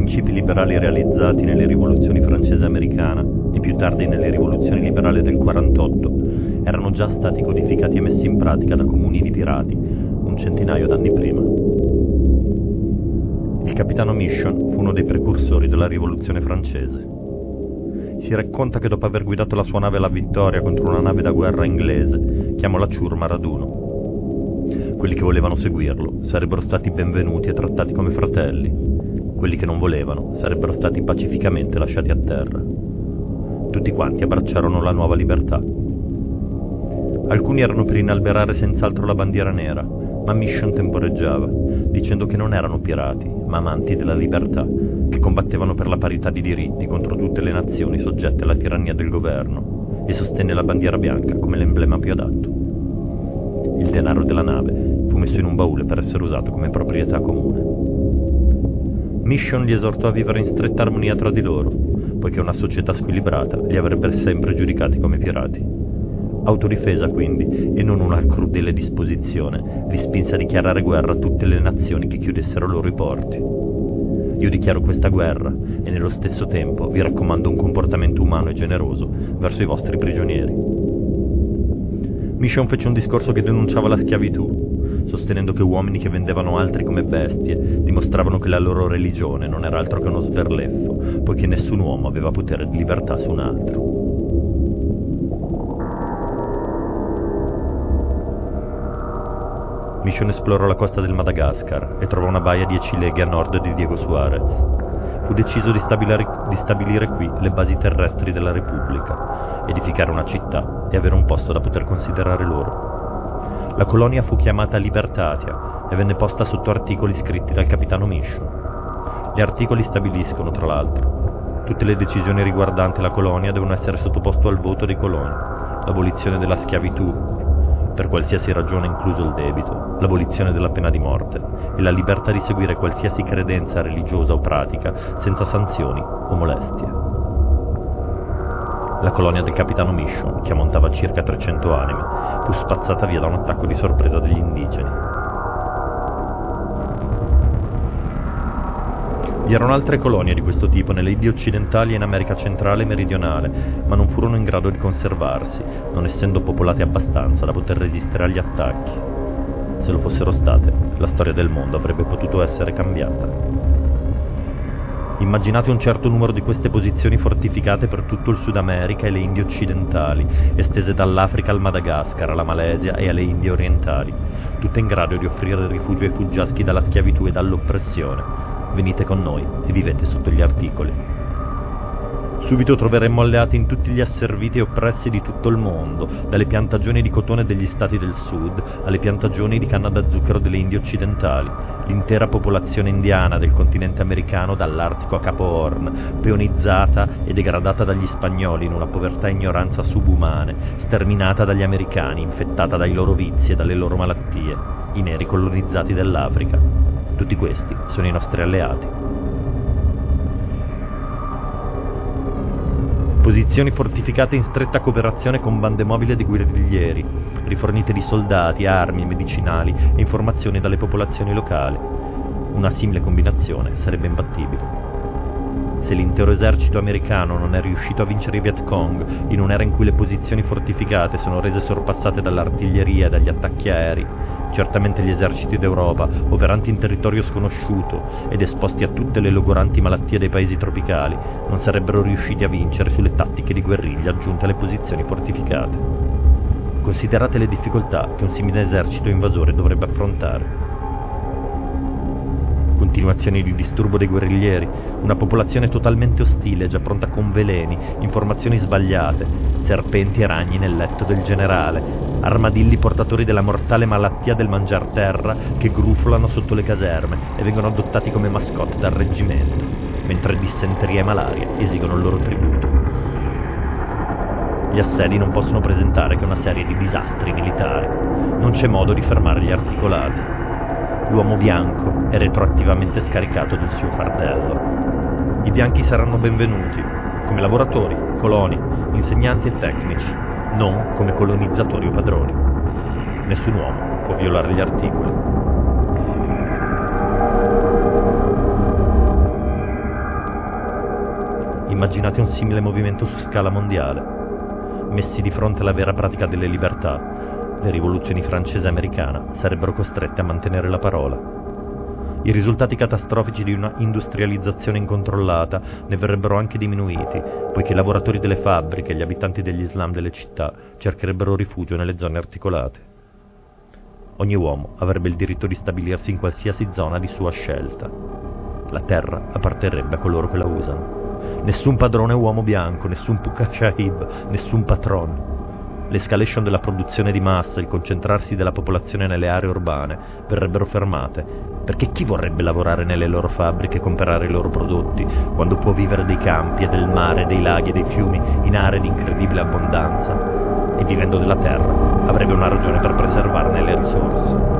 principi liberali realizzati nelle rivoluzioni francese e americana e più tardi nelle rivoluzioni liberali del 48 erano già stati codificati e messi in pratica da comuni di pirati un centinaio d'anni prima. Il capitano Mission fu uno dei precursori della rivoluzione francese. Si racconta che dopo aver guidato la sua nave alla vittoria contro una nave da guerra inglese, chiamò la ciurma raduno. Quelli che volevano seguirlo sarebbero stati benvenuti e trattati come fratelli. Quelli che non volevano sarebbero stati pacificamente lasciati a terra. Tutti quanti abbracciarono la nuova libertà. Alcuni erano per inalberare senz'altro la bandiera nera, ma Mission temporeggiava, dicendo che non erano pirati, ma amanti della libertà, che combattevano per la parità di diritti contro tutte le nazioni soggette alla tirannia del governo, e sostenne la bandiera bianca come l'emblema più adatto. Il denaro della nave fu messo in un baule per essere usato come proprietà comune. Mission li esortò a vivere in stretta armonia tra di loro, poiché una società squilibrata li avrebbe sempre giudicati come pirati. Autodifesa quindi, e non una crudele disposizione, li spinse a dichiarare guerra a tutte le nazioni che chiudessero loro i porti. Io dichiaro questa guerra e nello stesso tempo vi raccomando un comportamento umano e generoso verso i vostri prigionieri. Mission fece un discorso che denunciava la schiavitù, sostenendo che uomini che vendevano altri come bestie dimostravano che la loro religione non era altro che uno sverleffo, poiché nessun uomo aveva potere di libertà su un altro. Mission esplorò la costa del Madagascar e trovò una baia 10 leghe a nord di Diego Suarez. Fu deciso di stabilire qui le basi terrestri della Repubblica, edificare una città e avere un posto da poter considerare loro. La colonia fu chiamata Libertatia e venne posta sotto articoli scritti dal capitano Mission. Gli articoli stabiliscono, tra l'altro, tutte le decisioni riguardanti la colonia devono essere sottoposte al voto dei coloni, l'abolizione della schiavitù, per qualsiasi ragione incluso il debito, l'abolizione della pena di morte e la libertà di seguire qualsiasi credenza religiosa o pratica senza sanzioni o molestie. La colonia del capitano Mission, che ammontava a circa 300 anime, fu spazzata via da un attacco di sorpresa degli indigeni. Vi erano altre colonie di questo tipo nelle Indie occidentali e in America centrale e meridionale, ma non furono in grado di conservarsi, non essendo popolate abbastanza da poter resistere agli attacchi. Se lo fossero state, la storia del mondo avrebbe potuto essere cambiata. Immaginate un certo numero di queste posizioni fortificate per tutto il Sud America e le Indie occidentali, estese dall'Africa al Madagascar, alla Malesia e alle Indie orientali, tutte in grado di offrire rifugio ai fuggiaschi dalla schiavitù e dall'oppressione. Venite con noi e vivete sotto gli articoli. Subito troveremmo alleati in tutti gli asserviti e oppressi di tutto il mondo, dalle piantagioni di cotone degli stati del sud alle piantagioni di canna da zucchero delle Indie occidentali, l'intera popolazione indiana del continente americano dall'Artico a Capo Horn, peonizzata e degradata dagli spagnoli in una povertà e ignoranza subumane, sterminata dagli americani, infettata dai loro vizi e dalle loro malattie, i neri colonizzati dell'Africa. Tutti questi sono i nostri alleati. Posizioni fortificate in stretta cooperazione con bande mobili di guerriglieri, rifornite di soldati, armi, medicinali e informazioni dalle popolazioni locali. Una simile combinazione sarebbe imbattibile. Se l'intero esercito americano non è riuscito a vincere i Viet Cong in un'era in cui le posizioni fortificate sono rese sorpassate dall'artiglieria e dagli attacchi aerei, certamente gli eserciti d'Europa, operanti in territorio sconosciuto ed esposti a tutte le logoranti malattie dei paesi tropicali, non sarebbero riusciti a vincere sulle tattiche di guerriglia aggiunte alle posizioni fortificate. Considerate le difficoltà che un simile esercito invasore dovrebbe affrontare. Continuazioni di disturbo dei guerriglieri, una popolazione totalmente ostile, già pronta con veleni, informazioni sbagliate, serpenti e ragni nel letto del generale, armadilli portatori della mortale malattia del mangiar terra che grufolano sotto le caserme e vengono adottati come mascotte dal reggimento, mentre dissenteria e malaria esigono il loro tributo. Gli assedi non possono presentare che una serie di disastri militari. Non c'è modo di fermare gli articolati. L'uomo bianco è retroattivamente scaricato del suo fardello. I bianchi saranno benvenuti come lavoratori, coloni, insegnanti e tecnici, non come colonizzatori o padroni. Nessun uomo può violare gli articoli. Immaginate un simile movimento su scala mondiale. Messi di fronte alla vera pratica delle libertà, le rivoluzioni francese e americana sarebbero costrette a mantenere la parola. I risultati catastrofici di una industrializzazione incontrollata ne verrebbero anche diminuiti, poiché i lavoratori delle fabbriche e gli abitanti degli slum delle città cercherebbero rifugio nelle zone articolate. Ogni uomo avrebbe il diritto di stabilirsi in qualsiasi zona di sua scelta. La terra apparterrebbe a coloro che la usano. Nessun padrone uomo bianco, nessun Pucca Shahib, nessun patron. L'escalation della produzione di massa, il concentrarsi della popolazione nelle aree urbane verrebbero fermate, perché chi vorrebbe lavorare nelle loro fabbriche e comprare i loro prodotti, quando può vivere dei campi e del mare, dei laghi e dei fiumi in aree di incredibile abbondanza? E vivendo della terra avrebbe una ragione per preservarne le risorse.